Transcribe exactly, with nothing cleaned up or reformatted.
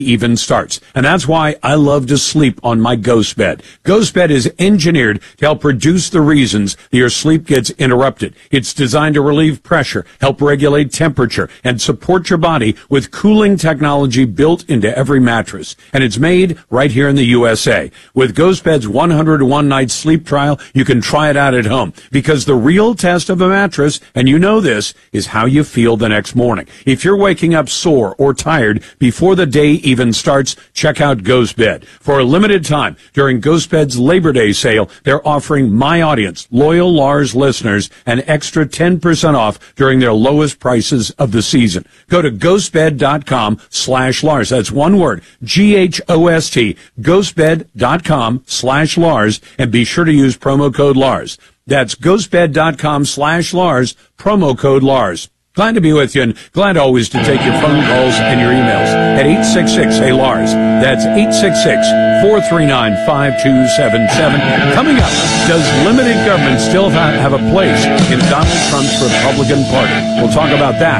even starts. And that's why I love to sleep on my Ghost Bed. Ghost Bed is engineered to help reduce the reasons that your sleep gets interrupted. It's designed to relieve pressure, help regulate temperature, and support your body with cooling technology built into every mattress. And it's made right here in the U S A. With Ghost Bed's one hundred one night sleep trial, you can try it out at home, because the real test of a mattress, and you know this, is how you feel the next morning. If you're waking up sore or tired before the day even starts, check out Ghost Bed. For a limited time, during Ghost Bed's Labor Day sale, they're offering my audience, loyal Lars listeners, an extra ten percent off during their lowest prices of the season. Go to ghostbed.com slash Lars. That's one word, G H O S T, ghostbed.com slash Lars, and be sure to use promo code Lars. That's ghostbed.com slash Lars, promo code Lars. Glad to be with you, and glad always to take your phone calls and your emails at eight six six, hey Lars. That's eight six six, four three nine, five two seven seven. Coming up, does limited government still ha- have a place in Donald Trump's Republican Party? We'll talk about that